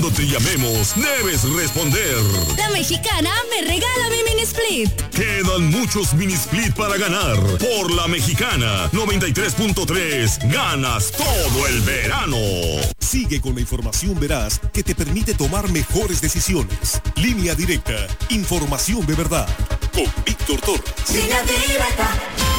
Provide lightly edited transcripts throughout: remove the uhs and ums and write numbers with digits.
Cuando te llamemos, debes responder. La Mexicana me regala mi mini split. Quedan muchos mini split para ganar. Por La Mexicana 93.3, ganas todo el verano. Sigue con la información veraz que te permite tomar mejores decisiones. Línea Directa, información de verdad. Con Víctor Torres. Línea Directa.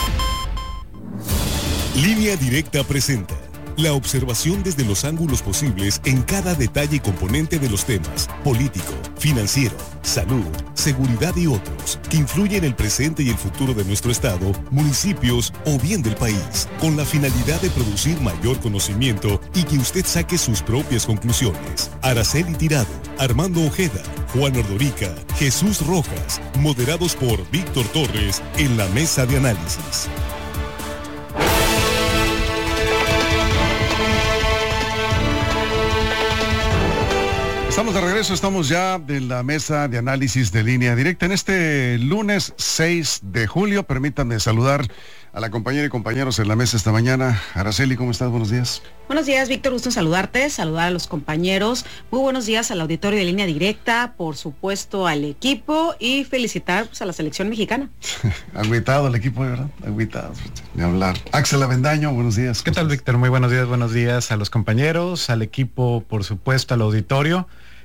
Línea Directa presenta la observación desde los ángulos posibles en cada detalle y componente de los temas político, financiero, salud, seguridad y otros que influyen en el presente y el futuro de nuestro estado, municipios o bien del país, con la finalidad de producir mayor conocimiento y que usted saque sus propias conclusiones. Araceli Tirado, Armando Ojeda, Juan Ordorica, Jesús Rojas, moderados por Víctor Torres en la mesa de análisis. Estamos de regreso, estamos ya en la mesa de análisis de Línea Directa. En este lunes 6 de julio, permítanme saludar a la compañera y compañeros en la mesa esta mañana. Araceli, ¿cómo estás? Buenos días. Buenos días, Víctor, gusto en saludarte, saludar a los compañeros. Muy buenos días al auditorio de Línea Directa, por supuesto al equipo y felicitar a la selección mexicana. Agüitado el equipo, ¿verdad? Agüitado, de hablar. Axel Avendaño, buenos días. ¿Qué tal, Víctor? Muy buenos días a los compañeros, al equipo, por supuesto, al auditorio.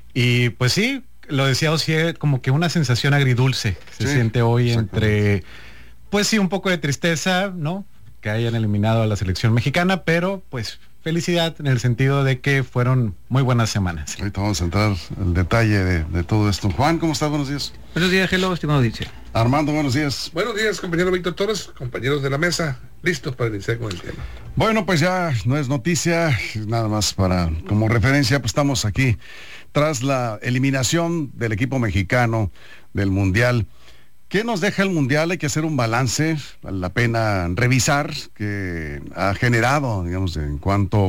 Y pues sí, lo decía Osié, como que una sensación agridulce se siente hoy entre, pues sí, un poco de tristeza, ¿no? Que hayan eliminado a la selección mexicana, pero pues felicidad en el sentido de que fueron muy buenas semanas. Ahorita vamos a entrar al detalle de todo esto. Juan, ¿cómo estás? Buenos días. Buenos días, hello, estimado audiencia. Armando, buenos días. Buenos días, compañero Víctor Torres, compañeros de la mesa, listos para iniciar con el tema. Bueno, pues ya no es noticia, nada más para como referencia, pues estamos aquí tras la eliminación del equipo mexicano del Mundial. ¿Qué nos deja el Mundial? Hay que hacer un balance, vale la pena revisar, que ha generado, digamos, en cuanto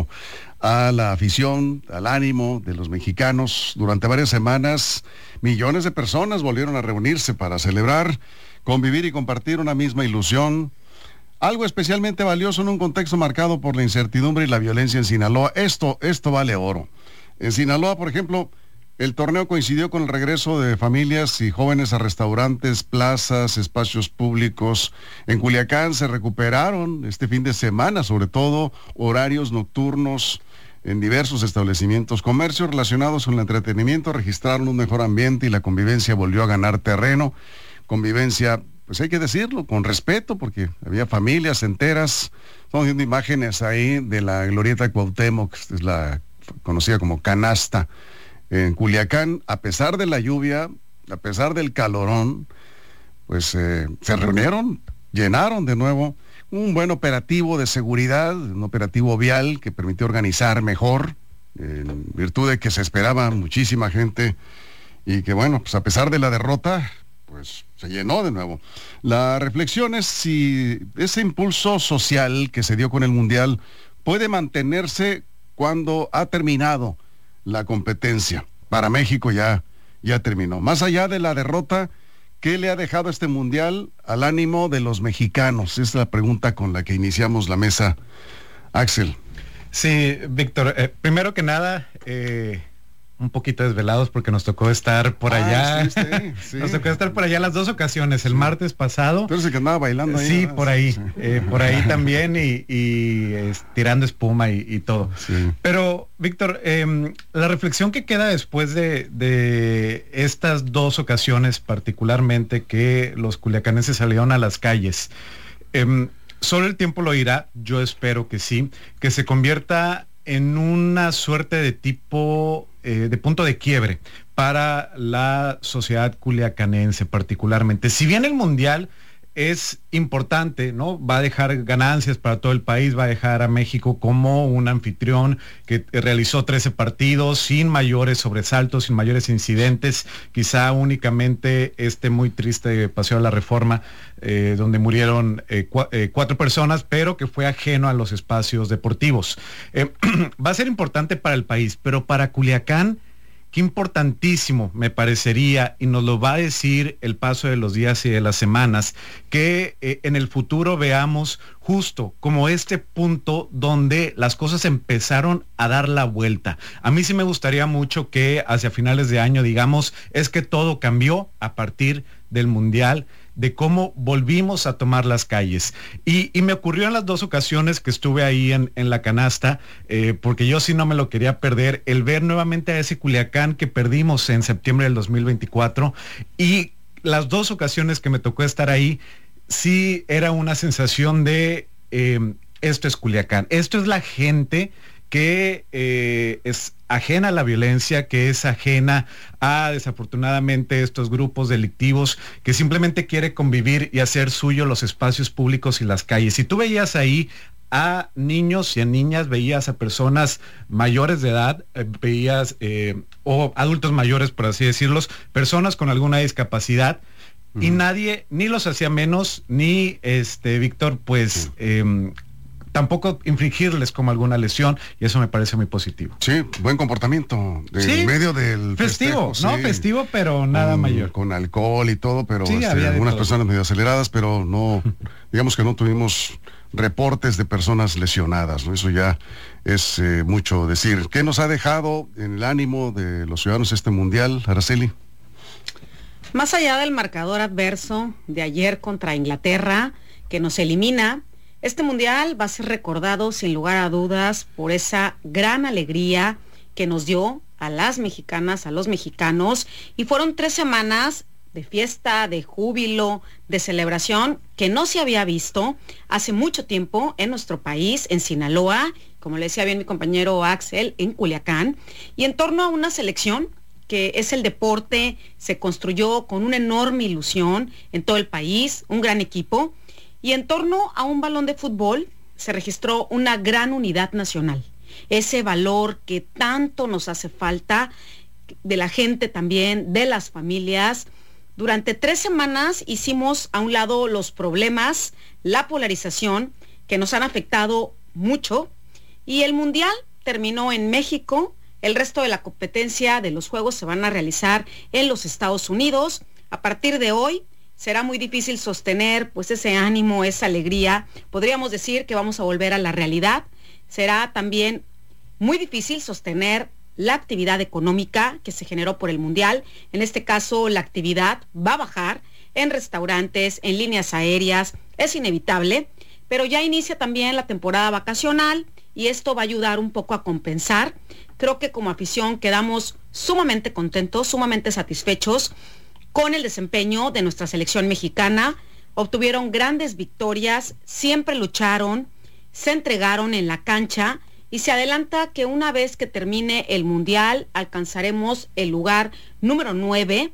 a la afición, al ánimo de los mexicanos. Durante varias semanas, millones de personas volvieron a reunirse para celebrar, convivir y compartir una misma ilusión. Algo especialmente valioso en un contexto marcado por la incertidumbre y la violencia en Sinaloa. Esto vale oro. En Sinaloa, por ejemplo, el torneo coincidió con el regreso de familias y jóvenes a restaurantes, plazas, espacios públicos. En Culiacán se recuperaron este fin de semana, sobre todo horarios nocturnos en diversos establecimientos. Comercios relacionados con el entretenimiento registraron un mejor ambiente y la convivencia volvió a ganar terreno. Convivencia, pues hay que decirlo, con respeto, porque había familias enteras. Estamos viendo imágenes ahí de la glorieta Cuauhtémoc, que es la conocida como canasta, en Culiacán. A pesar de la lluvia, a pesar del calorón, pues se reunieron, llenaron de nuevo. Un buen operativo de seguridad, un operativo vial que permitió organizar mejor, en virtud de que se esperaba muchísima gente y que bueno, pues a pesar de la derrota, pues se llenó de nuevo. La reflexión es si ese impulso social que se dio con el Mundial puede mantenerse cuando ha terminado la competencia. Para México ya terminó. Más allá de la derrota, ¿qué le ha dejado este Mundial al ánimo de los mexicanos? Es la pregunta con la que iniciamos la mesa. Axel. Sí, Víctor, primero que nada, un poquito desvelados porque nos tocó estar por allá. Sí. Nos tocó estar por allá las dos ocasiones, el martes pasado. Pero ese que andaba bailando ahí. Sí, ¿verdad? Por ahí, por ahí también y tirando espuma y todo. Sí. Pero, Víctor, la reflexión que queda después de estas dos ocasiones, particularmente que los culiacanenses salieron a las calles, solo el tiempo lo dirá, yo espero que sí, que se convierta en una suerte de tipo de punto de quiebre para la sociedad culiacanense particularmente. Si bien el Mundial es importante, ¿no? Va a dejar ganancias para todo el país, va a dejar a México como un anfitrión que realizó 13 partidos sin mayores sobresaltos, sin mayores incidentes, quizá únicamente este muy triste Paseo de la Reforma, donde murieron 4 personas, pero que fue ajeno a los espacios deportivos. Va a ser importante para el país, pero para Culiacán qué importantísimo me parecería, y nos lo va a decir el paso de los días y de las semanas, que en el futuro veamos justo como este punto donde las cosas empezaron a dar la vuelta. A mí sí me gustaría mucho que hacia finales de año digamos, es que todo cambió a partir del Mundial, de cómo volvimos a tomar las calles. Y me ocurrió en las 2 ocasiones que estuve ahí en la canasta, porque yo sí no me lo quería perder, el ver nuevamente a ese Culiacán que perdimos en septiembre del 2024, y las 2 ocasiones que me tocó estar ahí, sí era una sensación de, esto es Culiacán, esto es la gente que es ajena a la violencia, que es ajena a, desafortunadamente, estos grupos delictivos, que simplemente quiere convivir y hacer suyo los espacios públicos y las calles. Si tú veías ahí a niños y a niñas, veías a personas mayores de edad, veías, o adultos mayores, por así decirlos, personas con alguna discapacidad, y nadie, ni los hacía menos, ni, Víctor, pues... tampoco infligirles como alguna lesión, y eso me parece muy positivo. Sí, buen comportamiento en medio del festivo, festejo, ¿no? Sí. Festivo, pero nada mayor. Con alcohol y todo, pero Sí, algunas personas medio aceleradas, pero no, digamos que no tuvimos reportes de personas lesionadas, ¿no? Eso ya es mucho decir. ¿Qué nos ha dejado en el ánimo de los ciudadanos este Mundial, Araceli? Más allá del marcador adverso de ayer contra Inglaterra, que nos elimina, este Mundial va a ser recordado sin lugar a dudas por esa gran alegría que nos dio a las mexicanas, a los mexicanos, y fueron 3 semanas de fiesta, de júbilo, de celebración que no se había visto hace mucho tiempo en nuestro país, en Sinaloa, como le decía bien mi compañero Axel, en Culiacán, y en torno a una selección que es el deporte, se construyó con una enorme ilusión en todo el país, un gran equipo, y en torno a un balón de fútbol se registró una gran unidad nacional. Ese valor que tanto nos hace falta, de la gente también, de las familias. Durante 3 semanas hicimos a un lado los problemas, la polarización, que nos han afectado mucho, y el Mundial terminó en México. El resto de la competencia de los Juegos se van a realizar en los Estados Unidos. A partir de hoy, será muy difícil sostener pues ese ánimo, esa alegría. Podríamos decir que vamos a volver a la realidad. Será también muy difícil sostener la actividad económica que se generó por el Mundial. En este caso, la actividad va a bajar en restaurantes, en líneas aéreas, es inevitable, pero ya inicia también la temporada vacacional y esto va a ayudar un poco a compensar. Creo que como afición quedamos sumamente contentos, sumamente satisfechos con el desempeño de nuestra selección mexicana. Obtuvieron grandes victorias, siempre lucharon, se entregaron en la cancha y se adelanta que una vez que termine el Mundial alcanzaremos el lugar número 9.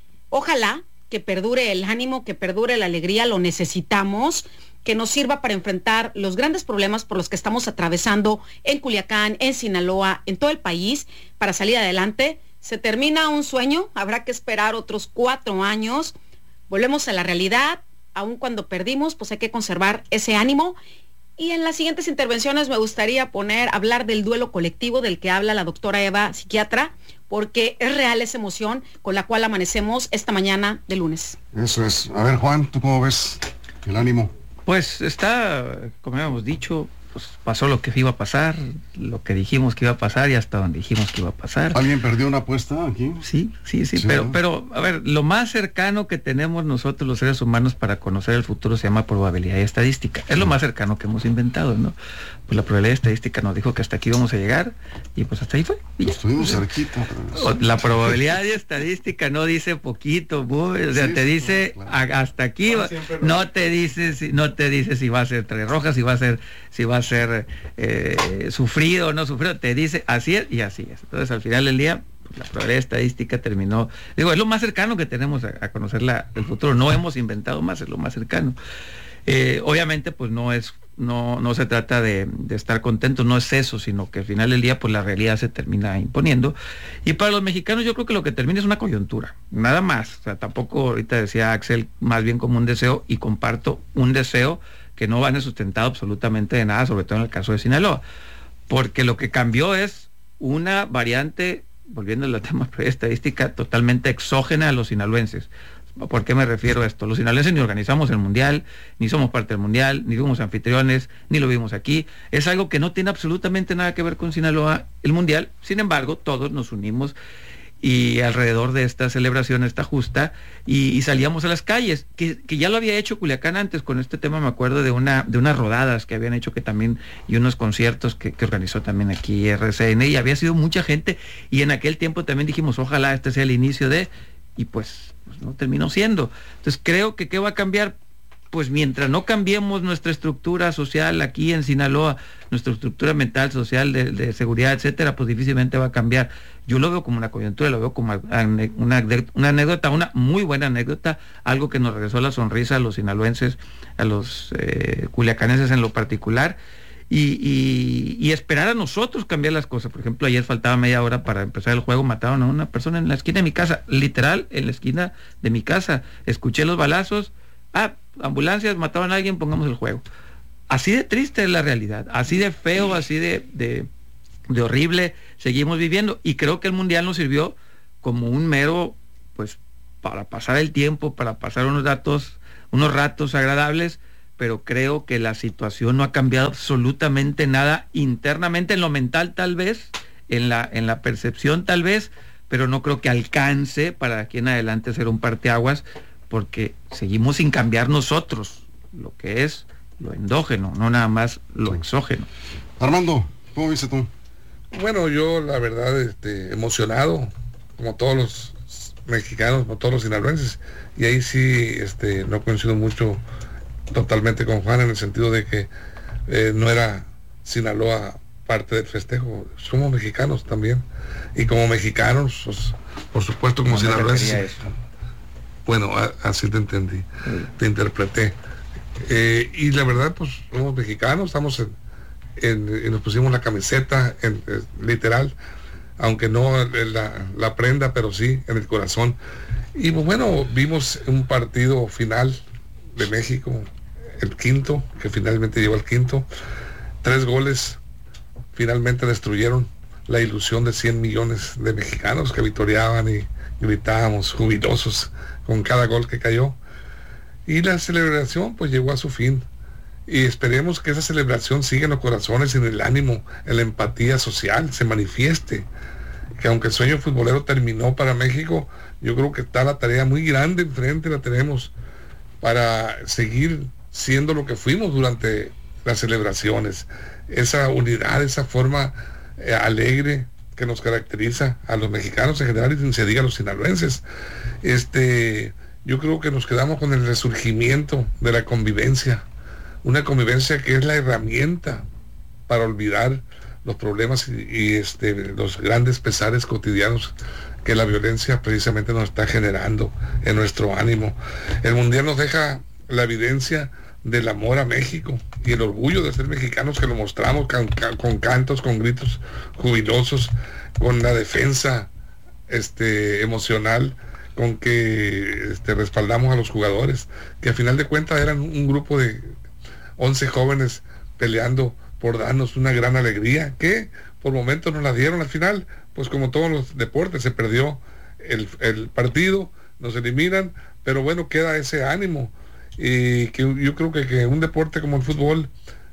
Ojalá que perdure el ánimo, que perdure la alegría, lo necesitamos, que nos sirva para enfrentar los grandes problemas por los que estamos atravesando en Culiacán, en Sinaloa, en todo el país, para salir adelante. Se termina un sueño, habrá que esperar otros 4 años, volvemos a la realidad, aun cuando perdimos, pues hay que conservar ese ánimo. Y en las siguientes intervenciones me gustaría hablar del duelo colectivo del que habla la doctora Eva, psiquiatra, porque es real esa emoción con la cual amanecemos esta mañana de lunes. Eso es. A ver, Juan, ¿tú cómo ves el ánimo? Pues está, como habíamos dicho, pues pasó lo que iba a pasar, lo que dijimos que iba a pasar y hasta donde dijimos que iba a pasar. ¿Alguien perdió una apuesta aquí? Sí, pero a ver, lo más cercano que tenemos nosotros los seres humanos para conocer el futuro se llama probabilidad y estadística. Es lo más cercano que hemos inventado, ¿no? Pues la probabilidad y estadística nos dijo que hasta aquí íbamos a llegar y pues hasta ahí fue. Y estuvimos cerquita. Pero... La probabilidad y estadística no dice poquito, o sea, sí, te dice claro. Hasta aquí, no te dice si va a ser 3 rojas, si va a ser sufrido o no sufrido, te dice así es y así es. Entonces al final del día pues, la probabilidad estadística terminó, es lo más cercano que tenemos a conocer el futuro. No hemos inventado más, es lo más cercano. Obviamente pues no se trata de estar contentos, no es eso, sino que al final del día pues la realidad se termina imponiendo. Y para los mexicanos yo creo que lo que termina es una coyuntura, nada más. O sea, tampoco, ahorita decía Axel, más bien como un deseo, y comparto un deseo que no van a sustentado absolutamente de nada, sobre todo en el caso de Sinaloa, porque lo que cambió es una variante volviendo al tema de estadística, totalmente exógena a los sinaloenses. ¿Por qué me refiero a esto? Los sinaloenses ni organizamos el mundial, ni somos parte del mundial, ni fuimos anfitriones, ni lo vimos aquí. Es algo que no tiene absolutamente nada que ver con Sinaloa, el mundial. Sin embargo, todos nos unimos y alrededor de esta celebración, esta justa, y salíamos a las calles, que ya lo había hecho Culiacán antes. Con este tema me acuerdo de unas rodadas que habían hecho, que también, y unos conciertos que organizó también aquí RCN, y había sido mucha gente, y en aquel tiempo también dijimos, ojalá este sea el inicio de, y pues no terminó siendo. Entonces creo que ¿qué va a cambiar? Pues mientras no cambiemos nuestra estructura social aquí en Sinaloa, nuestra estructura mental, social, de seguridad, etcétera, pues difícilmente va a cambiar. Yo lo veo como una coyuntura, lo veo como una anécdota, una muy buena anécdota, algo que nos regresó la sonrisa a los sinaloenses, a los culiacanenses en lo particular, y esperar a nosotros cambiar las cosas. Por ejemplo, ayer faltaba media hora para empezar el juego, mataron a una persona en la esquina de mi casa, literal, en la esquina de mi casa. Escuché los balazos, ambulancias, mataron a alguien, pongamos el juego. Así de triste es la realidad, así de feo, así de horrible seguimos viviendo, y creo que el mundial nos sirvió como un mero, pues, para pasar el tiempo, para pasar unos ratos agradables, pero creo que la situación no ha cambiado absolutamente nada internamente, en lo mental tal vez, en la percepción tal vez, pero no creo que alcance para aquí en adelante ser un parteaguas, porque seguimos sin cambiar nosotros lo que es lo endógeno, no nada más lo exógeno. Armando, ¿cómo viste tú? Bueno, yo la verdad emocionado, como todos los mexicanos, como todos los sinaloenses, y ahí sí no coincido mucho totalmente con Juan, en el sentido de que no era Sinaloa parte del festejo. Somos mexicanos también, y como mexicanos, pues, por supuesto, como sinaloenses. Bueno, así te entendí, te interpreté. Y la verdad, pues somos mexicanos, estamos nos pusimos la camiseta, literal, aunque no la prenda, pero sí en el corazón. Y pues bueno, vimos un partido final de México, el quinto, que finalmente llegó al quinto. 3 goles finalmente destruyeron la ilusión de 100 millones de mexicanos que victoriaban y gritábamos jubilosos con cada gol que cayó. Y la celebración pues llegó a su fin, y esperemos que esa celebración siga en los corazones y en el ánimo, en la empatía social, se manifieste, que aunque el sueño futbolero terminó para México, yo creo que está la tarea muy grande enfrente, la tenemos para seguir siendo lo que fuimos durante las celebraciones, esa unidad, esa forma alegre que nos caracteriza a los mexicanos en general, y sin se diga a los sinaloenses. Yo creo que nos quedamos con el resurgimiento de la convivencia, una convivencia que es la herramienta para olvidar los problemas y los grandes pesares cotidianos que la violencia precisamente nos está generando en nuestro ánimo. El mundial nos deja la evidencia del amor a México y el orgullo de ser mexicanos, que lo mostramos con cantos, con gritos jubilosos, con la defensa emocional con que respaldamos a los jugadores, que a final de cuentas eran un grupo de 11 jóvenes peleando por darnos una gran alegría, que por momentos nos la dieron. Al final, pues como todos los deportes, se perdió el partido, nos eliminan, pero bueno, queda ese ánimo, y que yo creo que un deporte como el fútbol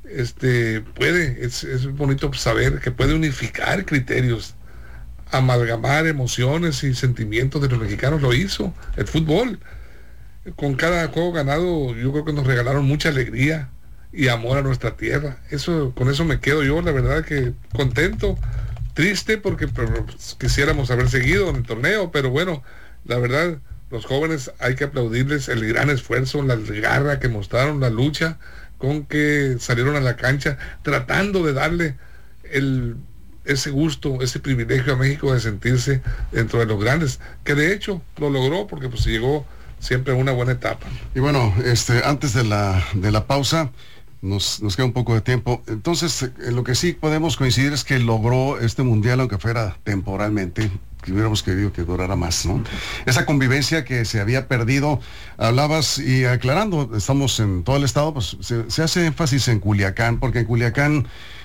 es bonito saber que puede unificar criterios, amalgamar emociones y sentimientos de los mexicanos. Lo hizo el fútbol. Con cada juego ganado, yo creo que nos regalaron mucha alegría y amor a nuestra tierra. Con eso me quedo yo, la verdad que contento, triste porque quisiéramos haber seguido en el torneo, pero bueno, la verdad, los jóvenes hay que aplaudirles el gran esfuerzo, la garra que mostraron, la lucha con que salieron a la cancha, tratando de darle ese gusto, ese privilegio a México de sentirse dentro de los grandes, que de hecho lo logró, porque pues llegó siempre a una buena etapa. Y bueno, antes de la pausa, nos queda un poco de tiempo. Entonces, en lo que sí podemos coincidir es que logró este mundial, aunque fuera temporalmente, que hubiéramos querido que durara más, ¿no? Esa convivencia que se había perdido. Hablabas, y aclarando, estamos en todo el estado, pues se hace énfasis en Culiacán, porque en Culiacán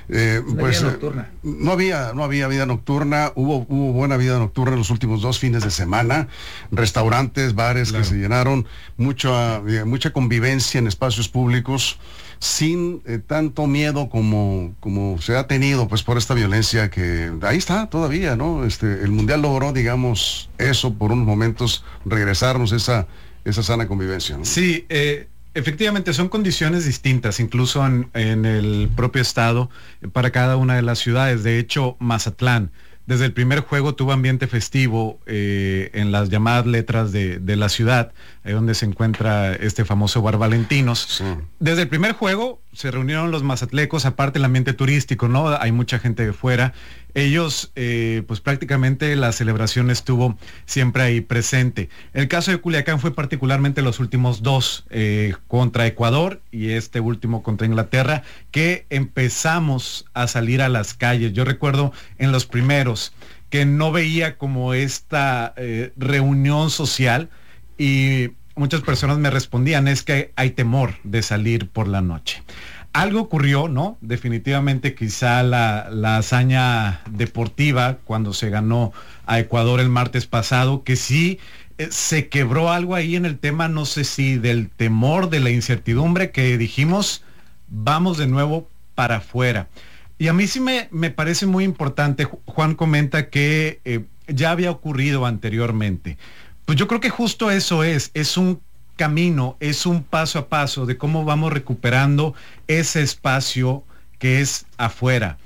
Pues no había vida nocturna, hubo buena vida nocturna en los últimos 2 fines de semana, restaurantes, bares que se llenaron, mucha convivencia en espacios públicos, sin tanto miedo como se ha tenido pues por esta violencia que ahí está todavía, ¿no? El Mundial logró, digamos, eso por unos momentos, regresarnos esa sana convivencia, ¿no? Sí, efectivamente son condiciones distintas, incluso en el propio estado, para cada una de las ciudades. De hecho, Mazatlán, desde el primer juego tuvo ambiente festivo en las llamadas letras de la ciudad, ahí donde se encuentra este famoso Bar Valentinos. Sí. Desde el primer juego se reunieron los mazatlecos, aparte el ambiente turístico, ¿no? Hay mucha gente de fuera. Ellos, pues prácticamente la celebración estuvo siempre ahí presente. El caso de Culiacán fue particularmente los últimos 2, contra Ecuador y este último contra Inglaterra, que empezamos a salir a las calles. Yo recuerdo en los primeros que no veía como esta reunión social, y muchas personas me respondían, es que hay temor de salir por la noche. Algo ocurrió, ¿no? Definitivamente quizá la hazaña deportiva cuando se ganó a Ecuador el martes pasado, que sí se quebró algo ahí en el tema, no sé si del temor, de la incertidumbre, que dijimos, vamos de nuevo para afuera. Y a mí sí me parece muy importante, Juan comenta que ya había ocurrido anteriormente. Pues yo creo que justo eso es un camino, es un paso a paso de cómo vamos recuperando ese espacio que es afuera.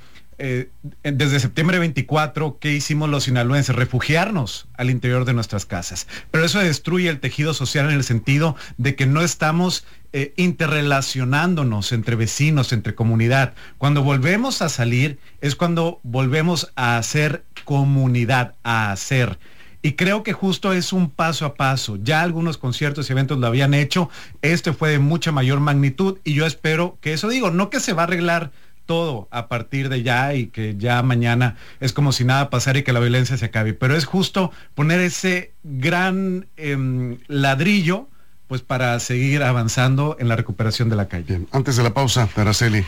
Desde septiembre 24, ¿qué hicimos los sinaloenses? Refugiarnos al interior de nuestras casas. Pero eso destruye el tejido social en el sentido de que no estamos interrelacionándonos entre vecinos, entre comunidad. Cuando volvemos a salir es cuando volvemos a hacer comunidad, a hacer. Y creo que justo es un paso a paso. Ya algunos conciertos y eventos lo habían hecho. Este fue de mucha mayor magnitud y yo espero que eso, digo, no que se va a arreglar todo a partir de ya y que ya mañana es como si nada pasara y que la violencia se acabe, pero es justo poner ese gran ladrillo pues para seguir avanzando en la recuperación de la calle. Bien, antes de la pausa, Araceli.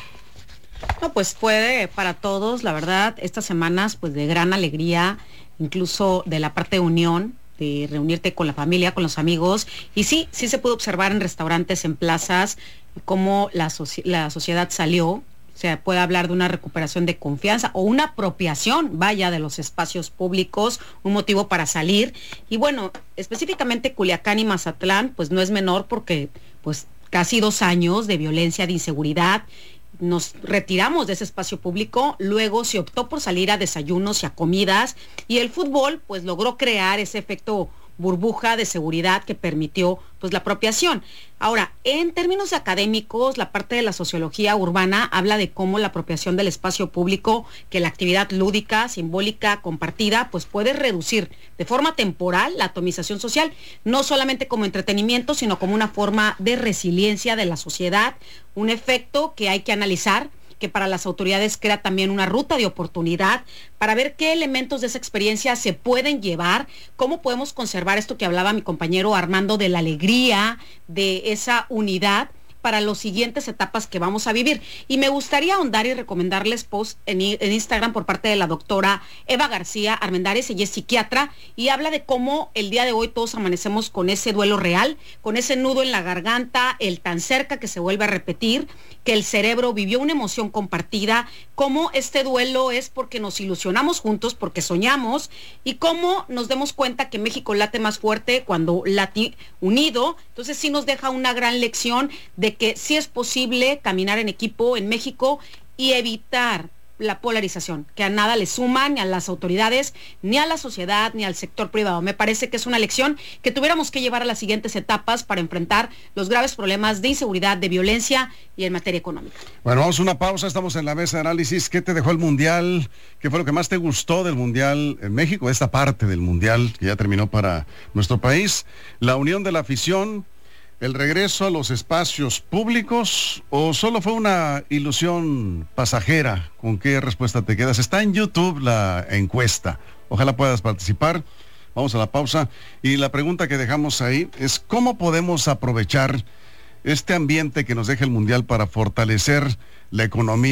No, pues fue para todos, la verdad, estas semanas pues de gran alegría, incluso de la parte de unión, de reunirte con la familia, con los amigos, y sí se pudo observar en restaurantes, en plazas, cómo la sociedad salió. Se puede hablar de una recuperación de confianza o una apropiación, vaya, de los espacios públicos, un motivo para salir. Y bueno, específicamente Culiacán y Mazatlán, pues no es menor porque pues casi 2 años de violencia, de inseguridad. Nos retiramos de ese espacio público, luego se optó por salir a desayunos y a comidas, y el fútbol pues logró crear ese efecto burbuja de seguridad que permitió pues la apropiación. Ahora, en términos académicos, la parte de la sociología urbana habla de cómo la apropiación del espacio público, que la actividad lúdica, simbólica, compartida, pues puede reducir de forma temporal la atomización social, no solamente como entretenimiento, sino como una forma de resiliencia de la sociedad, un efecto que hay que analizar, que para las autoridades crea también una ruta de oportunidad para ver qué elementos de esa experiencia se pueden llevar, cómo podemos conservar esto que hablaba mi compañero Armando de la alegría, de esa unidad para las siguientes etapas que vamos a vivir. Y me gustaría ahondar y recomendarles post en Instagram por parte de la doctora Eva García Armendáriz. Ella es psiquiatra y habla de cómo el día de hoy todos amanecemos con ese duelo real, con ese nudo en la garganta, el tan cerca que se vuelve a repetir, que el cerebro vivió una emoción compartida, cómo este duelo es porque nos ilusionamos juntos, porque soñamos, y cómo nos demos cuenta que México late más fuerte cuando late unido. Entonces sí nos deja una gran lección de que sí es posible caminar en equipo en México y evitar la polarización, que a nada le suma ni a las autoridades, ni a la sociedad, ni al sector privado. Me parece que es una lección que tuviéramos que llevar a las siguientes etapas para enfrentar los graves problemas de inseguridad, de violencia y en materia económica. Bueno, vamos a una pausa, estamos en la mesa de análisis. ¿Qué te dejó el Mundial? ¿Qué fue lo que más te gustó del Mundial en México? Esta parte del Mundial que ya terminó para nuestro país. La unión de la afición, el regreso a los espacios públicos, o solo fue una ilusión pasajera. ¿Con qué respuesta te quedas? Está en YouTube la encuesta. Ojalá puedas participar. Vamos a la pausa. Y la pregunta que dejamos ahí es: ¿cómo podemos aprovechar este ambiente que nos deja el Mundial para fortalecer la economía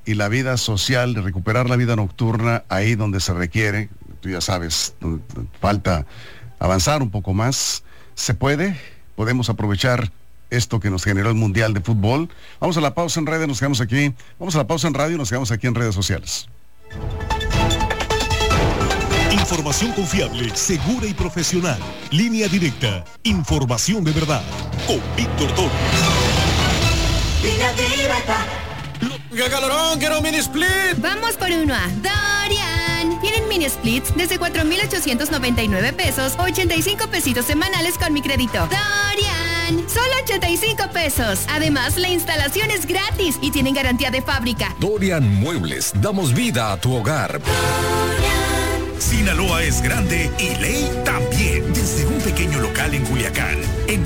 y la vida social, de recuperar la vida nocturna ahí donde se requiere. Tú ya sabes, falta avanzar un poco más. ¿Se puede? ¿Podemos aprovechar esto que nos generó el Mundial de Fútbol? Vamos a la pausa en redes, nos quedamos aquí. Vamos a la pausa en radio y nos quedamos aquí en redes sociales. Información confiable, segura y profesional. Línea directa. Información de verdad. Con Víctor Torres. Línea directa. ¡Qué calorón! ¡Quiero un mini split! Vamos por uno a Dorian. Tienen mini splits desde 4,899 pesos, 85 pesitos semanales con mi crédito. Dorian. Solo 85 pesos. Además, la instalación es gratis y tienen garantía de fábrica. Dorian Muebles. Damos vida a tu hogar. Sinaloa es grande y Ley también. Desde un pequeño local en Culiacán, en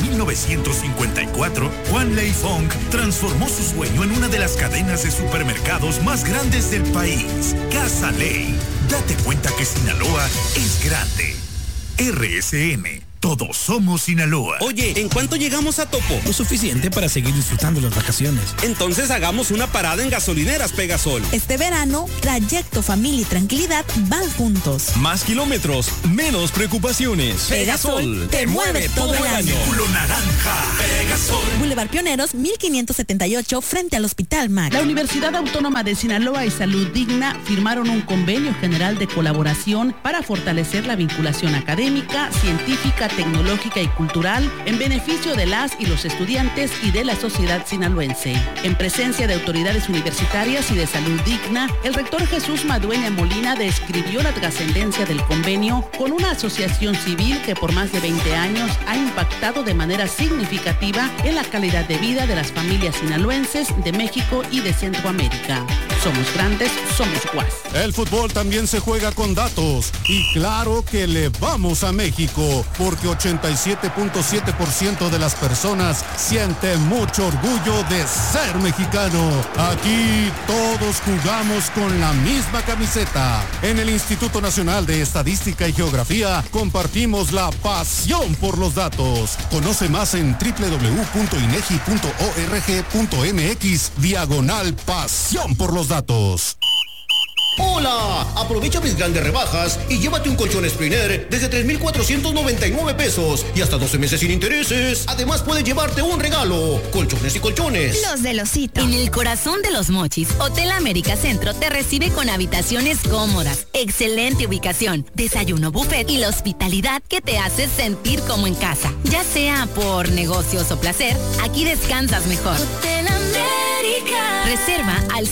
1954, Juan Ley Fong transformó su sueño en una de las cadenas de supermercados más grandes del país. Casa Ley. Date cuenta que Sinaloa es grande. RSN. Todos somos Sinaloa. Oye, ¿en cuánto llegamos a Topo? Lo suficiente para seguir disfrutando las vacaciones. Entonces hagamos una parada en gasolineras Pegasol. Este verano, trayecto, familia y tranquilidad van juntos. Más kilómetros, menos preocupaciones. Pegasol, te mueve todo el año. Culo naranja. Pegasol. Boulevard Pioneros, 1578, frente al Hospital Mac. La Universidad Autónoma de Sinaloa y Salud Digna firmaron un convenio general de colaboración para fortalecer la vinculación académica, científica, tecnológica y cultural en beneficio de las y los estudiantes y de la sociedad sinaloense. En presencia de autoridades universitarias y de Salud Digna, el rector Jesús Madueña Molina describió la trascendencia del convenio con una asociación civil que por más de 20 años ha impactado de manera significativa en la calidad de vida de las familias sinaloenses de México y de Centroamérica. Somos grandes, somos UAS. El fútbol también se juega con datos y claro que le vamos a México porque 87.7% de las personas siente mucho orgullo de ser mexicano. Aquí todos jugamos con la misma camiseta. En el Instituto Nacional de Estadística y Geografía compartimos la pasión por los datos. Conoce más en www.inegi.org.mx/pasión por los datos. ¡Hola! Aprovecha mis grandes rebajas y llévate un colchón Spriner desde 3,499 pesos y hasta 12 meses sin intereses. Además puedes llevarte un regalo, colchones y colchones. Los de Losito. En el corazón de Los Mochis, Hotel América Centro te recibe con habitaciones cómodas, excelente ubicación, desayuno buffet y la hospitalidad que te hace sentir como en casa. Ya sea por negocios o placer, aquí descansas mejor. Hotel América. Reserva al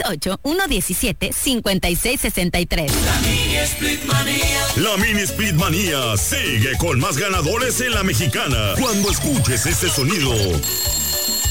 668-117-5663. La Mini Split Manía. La Mini Split Manía sigue con más ganadores en la Mexicana. Cuando escuches este sonido,